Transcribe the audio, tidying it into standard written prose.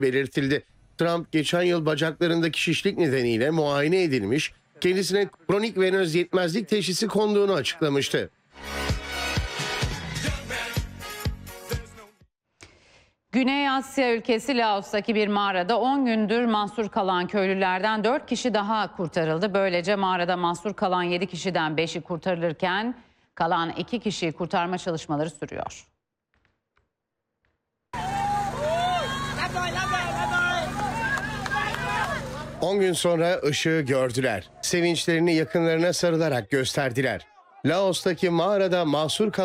belirtildi. Trump geçen yıl bacaklarındaki şişlik nedeniyle muayene edilmiş, kendisine kronik venöz yetmezlik teşhisi konduğunu açıklamıştı. Güney Asya ülkesi Laos'taki bir mağarada 10 gündür mahsur kalan köylülerden 4 kişi daha kurtarıldı. Böylece mağarada mahsur kalan 7 kişiden 5'i kurtarılırken kalan 2 kişiyi kurtarma çalışmaları sürüyor. On gün sonra ışığı gördüler. Sevinçlerini yakınlarına sarılarak gösterdiler. Laos'taki mağarada mahsur kalan